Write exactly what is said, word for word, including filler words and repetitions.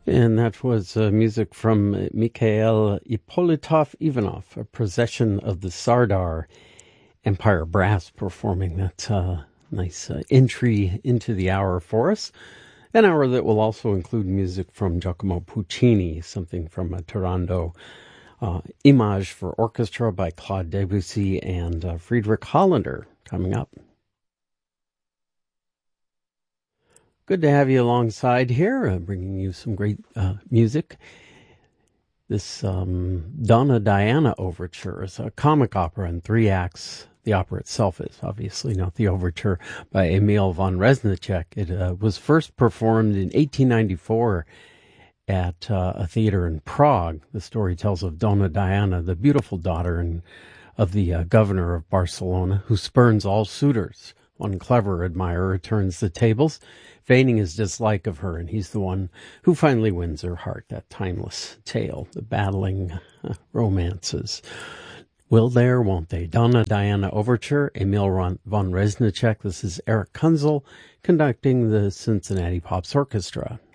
And that was uh, music from Mikhail Ippolitov Ivanov, a procession of the Sardar Empire Brass, performing that uh, nice uh, entry into the hour for us. An hour that will also include music from Giacomo Puccini, something from a Turandot uh, Image for Orchestra by Claude Debussy and uh, Friedrich Hollander coming up. Good to have you alongside here, uh, bringing you some great uh, music. This um, Donna Diana Overture is a comic opera in three acts. The opera itself is obviously not the overture by Emil von Reznicek. It uh, was first performed in eighteen ninety-four at uh, a theater in Prague. The story tells of Donna Diana, the beautiful daughter and, of the uh, governor of Barcelona, who spurns all suitors. One clever admirer turns the tables, feigning his dislike of her, and he's the one who finally wins her heart. That timeless tale, the battling uh, romances. Will they or won't they? Donna Diana Overture, Emil von Reznicek. This is Eric Kunzel conducting the Cincinnati Pops Orchestra.